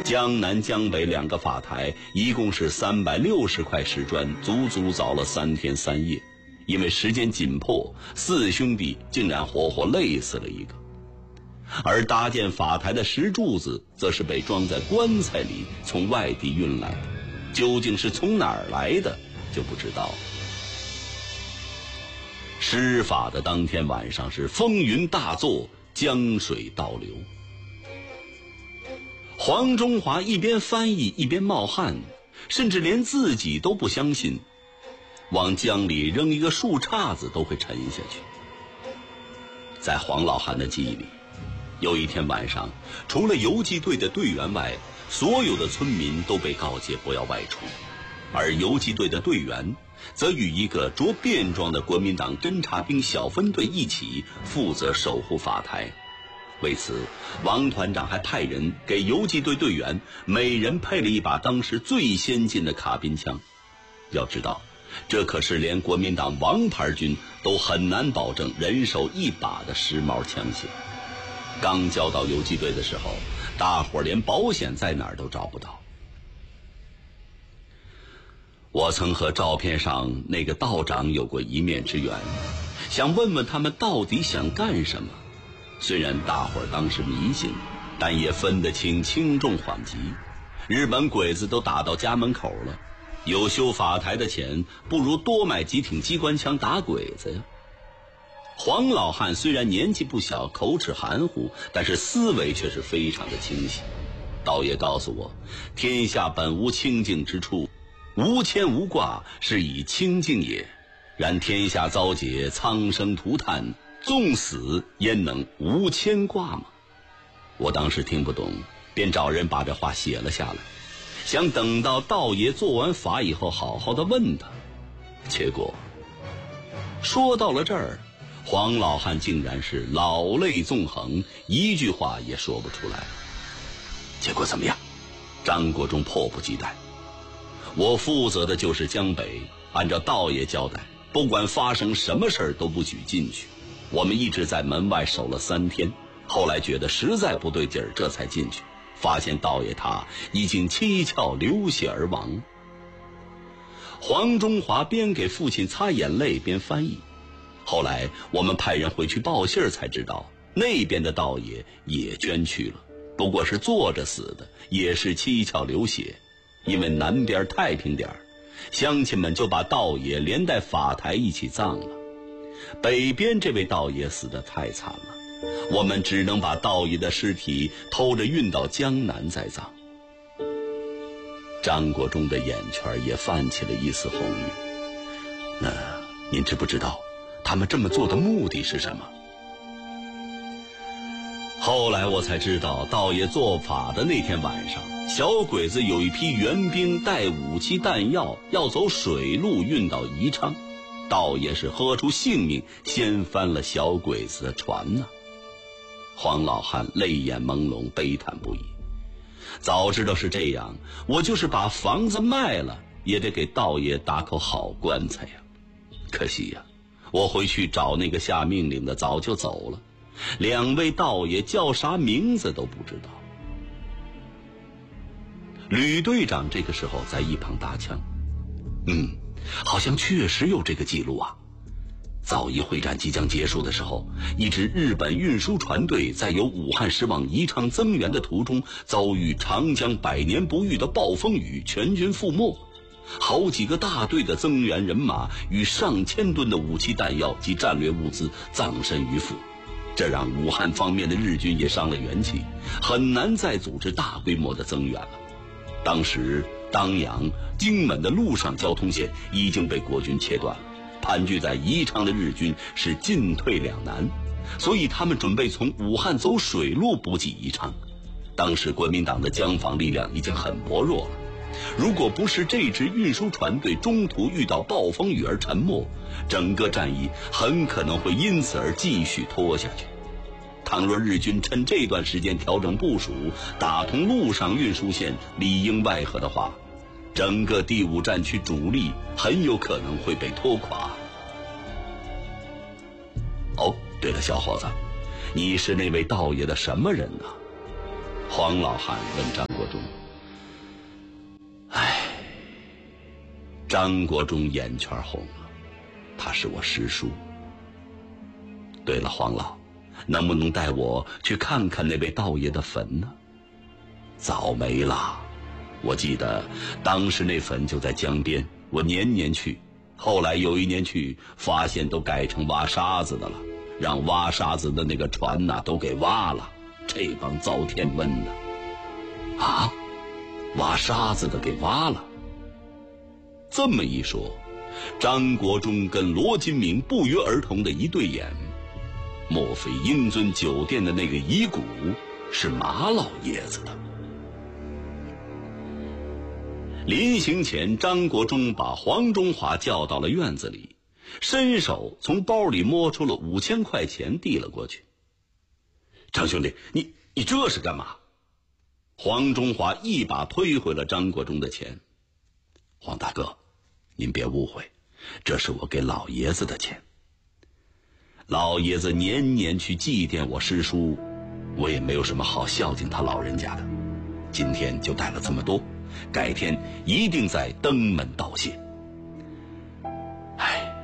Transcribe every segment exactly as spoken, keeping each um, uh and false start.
江南江北两个法台一共是三百六十块石砖，足足凿了三天三夜。因为时间紧迫，四兄弟竟然活活累死了一个。而搭建法台的石柱子则是被装在棺材里从外地运来的，究竟是从哪儿来的就不知道了。施法的当天晚上是风云大作，江水倒流。黄中华一边翻译一边冒汗，甚至连自己都不相信，往江里扔一个树杈子都会沉下去。在黄老汉的记忆里，有一天晚上，除了游击队的队员外，所有的村民都被告诫不要外出，而游击队的队员则与一个着便装的国民党侦察兵小分队一起负责守护法台。为此，王团长还派人给游击队队员每人配了一把当时最先进的卡宾枪。要知道，这可是连国民党王牌军都很难保证人手一把的时髦枪械。刚交到游击队的时候，大伙儿连保险在哪儿都找不到。我曾和照片上那个道长有过一面之缘，想问问他们到底想干什么。虽然大伙儿当时迷信，但也分得清轻重缓急。日本鬼子都打到家门口了，有修法台的钱，不如多买几挺机关枪打鬼子呀。黄老汉虽然年纪不小，口齿含糊，但是思维却是非常的清晰。道爷告诉我，天下本无清净之处，无牵无挂，是以清净也。然天下遭劫，苍生涂炭，纵死焉能无牵挂吗？我当时听不懂，便找人把这话写了下来，想等到道爷做完法以后好好的问他。结果说到了这儿，黄老汉竟然是老泪纵横，一句话也说不出来。结果怎么样？张国忠迫不及待。我负责的就是江北，按照道爷交代，不管发生什么事儿都不许进去。我们一直在门外守了三天，后来觉得实在不对劲儿，这才进去，发现道爷他已经七窍流血而亡。黄中华边给父亲擦眼泪边翻译。后来我们派人回去报信儿，才知道那边的道爷也捐去了，不过是坐着死的，也是七窍流血。因为南边太平点儿，乡亲们就把道爷连带法台一起葬了。北边这位道爷死得太惨了，我们只能把道爷的尸体偷着运到江南再葬。张国忠的眼圈也泛起了一丝红晕。那您知不知道他们这么做的目的是什么？后来我才知道，道爷做法的那天晚上，小鬼子有一批援兵带武器弹药要走水路运到宜昌，道爷是豁出性命先翻了小鬼子的船呢。黄老汉泪眼朦胧，悲叹不已。早知道是这样，我就是把房子卖了，也得给道爷打口好棺材呀。可惜呀，我回去找那个下命令的早就走了，两位道爷叫啥名字都不知道。吕队长这个时候在一旁搭腔，嗯，好像确实有这个记录啊。枣宜会战即将结束的时候，一支日本运输船队在由武汉驶往宜昌增援的途中，遭遇长江百年不遇的暴风雨，全军覆没。好几个大队的增援人马与上千吨的武器弹药及战略物资葬身鱼腹，这让武汉方面的日军也伤了元气，很难再组织大规模的增援了。当时当阳、荆门的陆上交通线已经被国军切断了，盘踞在宜昌的日军是进退两难，所以他们准备从武汉走水路补给宜昌。当时国民党的江防力量已经很薄弱了，如果不是这支运输船队中途遇到暴风雨而沉没，整个战役很可能会因此而继续拖下去。倘若日军趁这段时间调整部署，打通陆上运输线里应外合的话，整个第五战区主力很有可能会被拖垮。哦，对了，小伙子，你是那位道爷的什么人呢？ 黄老汉问张国忠。唉，张国忠眼圈红了，他是我师叔。对了，黄老，能不能带我去看看那位道爷的坟呢？早没了，我记得当时那坟就在江边，我年年去，后来有一年去，发现都改成挖沙子的了，让挖沙子的那个船呐、啊、都给挖了，这帮遭天瘟的啊，挖沙子的给挖了。这么一说，张国忠跟罗金明不约而同的一对眼，莫非英尊酒店的那个遗骨是马老爷子的？临行前，张国忠把黄中华叫到了院子里，伸手从包里摸出了五千块钱递了过去。张兄弟，你你这是干嘛？黄中华一把推回了张国忠的钱。黄大哥，您别误会，这是我给老爷子的钱。老爷子年年去祭奠我师叔，我也没有什么好孝敬他老人家的，今天就带了这么多，改天一定再登门道谢。唉，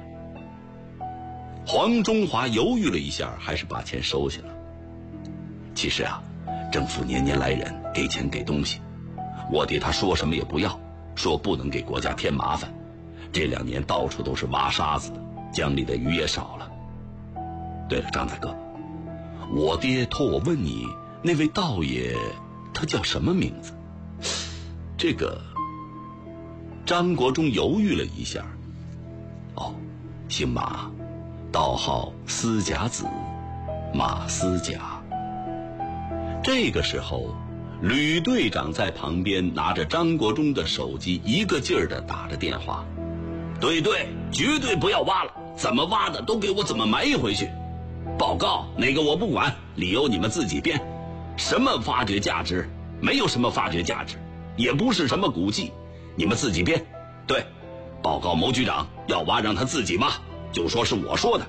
黄中华犹豫了一下，还是把钱收下了。其实啊，政府年年来人，给钱给东西，我爹他说什么也不要，说不能给国家添麻烦。这两年到处都是挖沙子的，江里的鱼也少了。对了，张大哥，我爹托我问你，那位道爷他叫什么名字？这个张国忠犹豫了一下，哦，姓马，道号思甲子，马思甲。这个时候，吕队长在旁边拿着张国忠的手机，一个劲儿地打着电话。对对，绝对不要挖了，怎么挖的都给我怎么埋回去。报告哪个我不管，理由你们自己编。什么发掘价值？没有什么发掘价值，也不是什么古迹，你们自己编。对，报告牟局长，要挖让他自己挖，就说是我说的。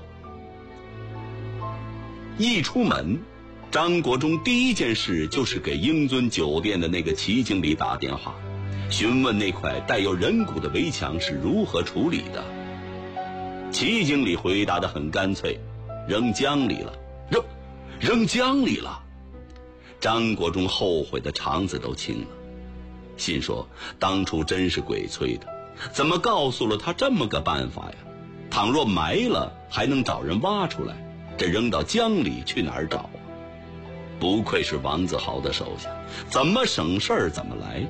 一出门，张国忠第一件事就是给英尊酒店的那个齐经理打电话，询问那块带有人骨的围墙是如何处理的。齐经理回答得很干脆，扔江里了。扔扔江里了。张国忠后悔的肠子都青了，心说当初真是鬼催的，怎么告诉了他这么个办法呀？倘若埋了还能找人挖出来，这扔到江里去哪儿找啊？不愧是王子豪的手下，怎么省事儿怎么来。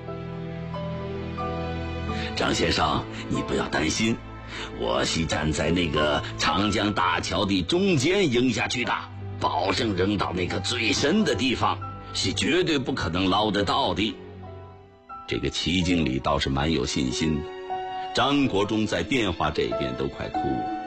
张先生，你不要担心，我是站在那个长江大桥的中间扔下去的，保证扔到那个最深的地方，是绝对不可能捞得到的。这个齐经理倒是蛮有信心的，张国忠在电话这边都快哭了。